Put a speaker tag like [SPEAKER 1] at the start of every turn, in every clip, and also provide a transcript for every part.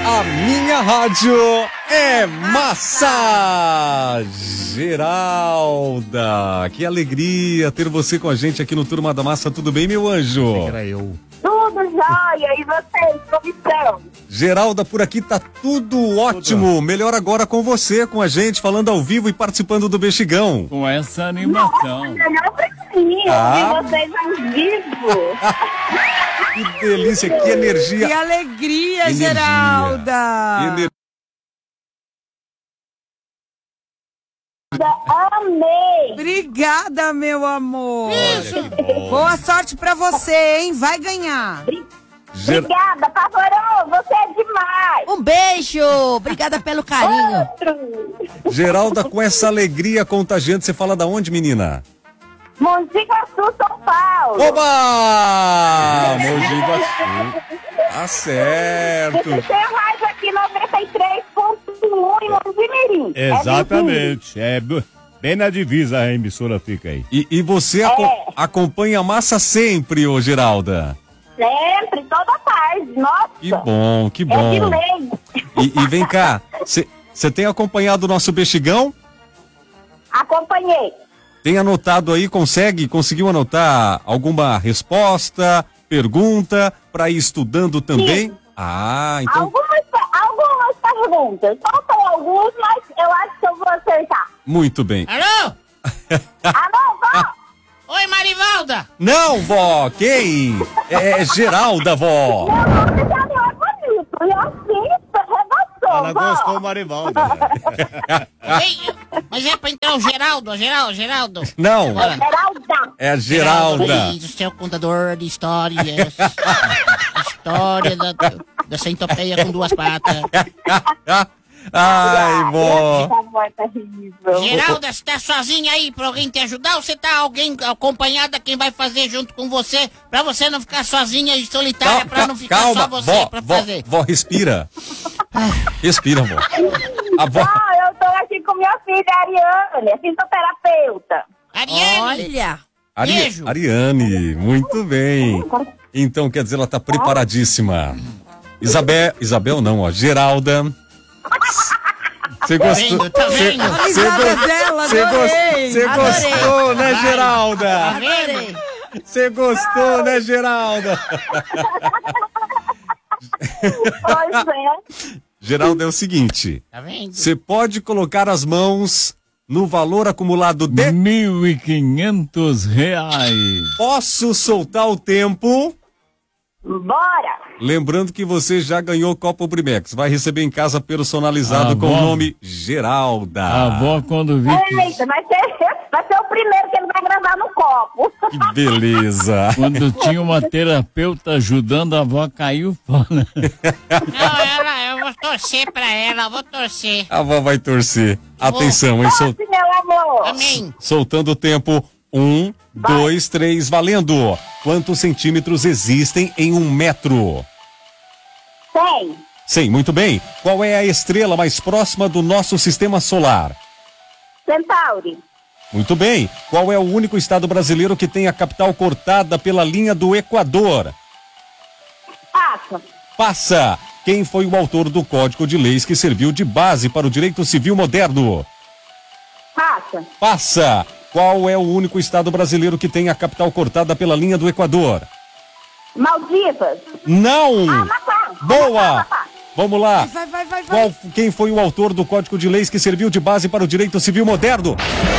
[SPEAKER 1] A minha rádio é massa! Geralda, que alegria ter você com a gente aqui no Turma da Massa. Tudo bem, meu anjo?
[SPEAKER 2] Era eu.
[SPEAKER 3] Tudo jóia, e vocês, como estão?
[SPEAKER 1] Geralda, por aqui tá tudo ótimo. Melhor agora com você, com a gente, falando ao vivo e participando do Bexigão.
[SPEAKER 2] Com essa animação.
[SPEAKER 3] Melhor pra mim, ouvir vocês ao vivo.
[SPEAKER 1] Que delícia, que energia.
[SPEAKER 4] Que alegria,
[SPEAKER 1] Energia.
[SPEAKER 4] Geralda!
[SPEAKER 3] Amei.
[SPEAKER 4] Obrigada, meu amor.
[SPEAKER 1] Isso.
[SPEAKER 4] Boa sorte pra você, hein? Vai ganhar.
[SPEAKER 3] Obrigada, Pavorão, você é demais.
[SPEAKER 5] Um beijo! Obrigada pelo carinho.
[SPEAKER 3] Outro.
[SPEAKER 1] Geralda, com essa alegria contagiante, você fala da onde, menina?
[SPEAKER 3] Mogi Guaçu, São Paulo.
[SPEAKER 1] Oba! Mogi Guaçu. Tá certo.
[SPEAKER 3] Você tem mais aqui 93.1 em Mogi Mirim.
[SPEAKER 2] Exatamente. Bem na divisa a emissora fica aí.
[SPEAKER 1] E você acompanha a massa sempre, ô Geralda?
[SPEAKER 3] Sempre, toda tarde, nossa.
[SPEAKER 1] Que bom, que
[SPEAKER 3] É
[SPEAKER 1] bom.
[SPEAKER 3] de lei.
[SPEAKER 1] E vem cá, você tem acompanhado o nosso Bexigão?
[SPEAKER 3] Acompanhei.
[SPEAKER 1] Tem anotado aí, conseguiu anotar alguma resposta, pergunta, para ir estudando também?
[SPEAKER 3] Sim.
[SPEAKER 1] Ah, então...
[SPEAKER 3] Algumas perguntas. Faltam alguns, mas eu acho que eu vou acertar.
[SPEAKER 1] Muito bem.
[SPEAKER 6] Alô?
[SPEAKER 3] Alô, vó?
[SPEAKER 6] Oi, Marivalda!
[SPEAKER 1] Não, vó, quem? É Geralda, vó.
[SPEAKER 3] Meu nome já não é bonito. E assim, rebaixou,
[SPEAKER 2] Ela
[SPEAKER 3] vó.
[SPEAKER 2] gostou, Marivalda.
[SPEAKER 6] Ei, mas é pra entrar o Geraldo.
[SPEAKER 1] Não,
[SPEAKER 3] Geralda.
[SPEAKER 1] é a Geralda.
[SPEAKER 6] O seu contador de histórias. História da centopeia com duas patas.
[SPEAKER 1] Ai, vó.
[SPEAKER 3] Essa voz é terrível.
[SPEAKER 6] Geralda, você tá sozinha aí pra alguém te ajudar ou você tá alguém acompanhada quem vai fazer junto com você pra você não ficar sozinha e solitária, pra não ficar
[SPEAKER 1] Calma,
[SPEAKER 6] só você pra fazer?
[SPEAKER 1] vó, respira. Respira, vó. A vó...
[SPEAKER 3] Eu tô aqui com minha filha, Ariane, é fisioterapeuta.
[SPEAKER 6] Ariane,
[SPEAKER 5] Olha,
[SPEAKER 6] beijo.
[SPEAKER 1] Ariane, muito bem. Então, quer dizer, ela tá preparadíssima. Isabel não, ó, Geralda. Você gostou?
[SPEAKER 6] Tá vendo?
[SPEAKER 4] A risada dela, adorei.
[SPEAKER 1] Você gostou, né, Geralda?
[SPEAKER 6] Adorei.
[SPEAKER 1] Você gostou, né, Geralda?
[SPEAKER 3] Pois é.
[SPEAKER 1] Geralda, é o seguinte.
[SPEAKER 6] Tá vendo?
[SPEAKER 1] Você pode colocar as mãos no valor acumulado de...
[SPEAKER 2] R$1.500.
[SPEAKER 1] Posso soltar o tempo?
[SPEAKER 3] Bora.
[SPEAKER 1] Lembrando que você já ganhou Copo Brimex. Vai receber em casa personalizado com o nome Geralda.
[SPEAKER 2] A avó, quando vi que...
[SPEAKER 3] Eita, vai ser o primeiro que ele vai gravar no copo.
[SPEAKER 1] Que beleza.
[SPEAKER 2] Quando tinha uma terapeuta ajudando, a avó caiu fora.
[SPEAKER 6] Não, eu vou torcer pra ela, eu vou torcer.
[SPEAKER 1] A avó vai torcer. Atenção, hein?
[SPEAKER 3] Sim, meu amor.
[SPEAKER 6] Amém.
[SPEAKER 1] Soltando o tempo. 1, 2, 3, valendo. Quantos centímetros existem em 1 metro?
[SPEAKER 3] 100.
[SPEAKER 1] 100, muito bem. Qual é a estrela mais próxima do nosso sistema solar?
[SPEAKER 3] Centauri.
[SPEAKER 1] Muito bem. Qual é o único estado brasileiro que tem a capital cortada pela linha do Equador?
[SPEAKER 3] Passa.
[SPEAKER 1] Passa. Quem foi o autor do Código de Leis que serviu de base para o direito civil moderno?
[SPEAKER 3] Passa.
[SPEAKER 1] Passa. Qual é o único estado brasileiro que tem a capital cortada pela linha do Equador?
[SPEAKER 3] Maldivas.
[SPEAKER 1] Não!
[SPEAKER 3] Amapá.
[SPEAKER 1] Boa!
[SPEAKER 3] Amapá.
[SPEAKER 1] Vamos lá.
[SPEAKER 4] Vai.
[SPEAKER 1] Quem foi o autor do Código de Leis que serviu de base para o direito civil moderno?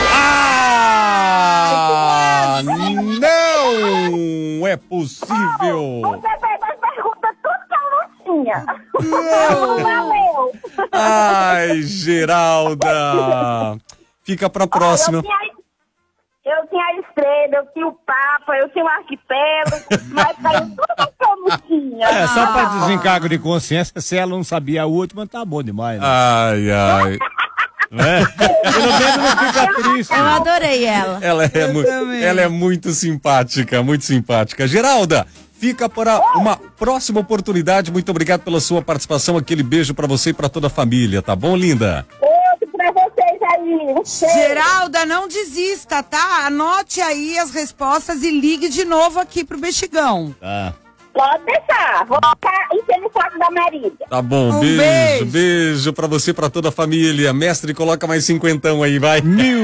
[SPEAKER 1] Ah! Não é possível!
[SPEAKER 3] Você fez as perguntas tudo que eu não tinha. Não valeu.
[SPEAKER 1] Ai, Geralda! Fica pra próxima.
[SPEAKER 3] Eu tinha a estrela, eu tinha o Papa, eu tinha o arquipélago, mas caiu tudo que eu não tinha.
[SPEAKER 2] É, só pra desencargo de consciência, se ela não sabia a última, tá bom demais, né?
[SPEAKER 1] Ai, ai.
[SPEAKER 2] Pelo menos não fica triste.
[SPEAKER 5] eu adorei ela.
[SPEAKER 1] Ela é muito simpática, muito simpática. Geralda, fica para uma próxima oportunidade. Muito obrigado pela sua participação. Aquele beijo pra você e pra toda a família, tá bom, linda?
[SPEAKER 3] Outro pra vocês aí.
[SPEAKER 4] Geralda, não desista, tá? Anote aí as respostas e ligue de novo aqui pro Bexigão.
[SPEAKER 2] Tá.
[SPEAKER 3] Pode deixar. Vou ficar enchendo o saco da Marília.
[SPEAKER 1] Tá bom,
[SPEAKER 4] Um
[SPEAKER 1] beijo,
[SPEAKER 4] beijo.
[SPEAKER 1] beijo pra você e pra toda a família. Mestre, coloca mais 50 aí, vai.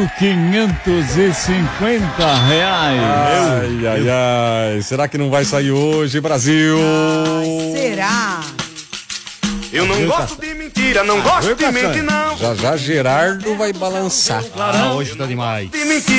[SPEAKER 2] R$1.550.
[SPEAKER 1] Ai, ai, ai. Será que não vai sair hoje, Brasil?
[SPEAKER 4] Será?
[SPEAKER 7] Eu não gosto de mentira, não gosto de mentir, não.
[SPEAKER 1] Já já Gerardo vai balançar.
[SPEAKER 2] Ah, hoje tá demais.
[SPEAKER 7] De mentira.